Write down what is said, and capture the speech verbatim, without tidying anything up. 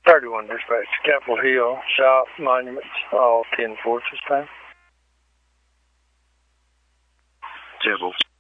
thirty-one dispatch, Capitol Hill, Shop, Monuments, all ten four this time. Jebel.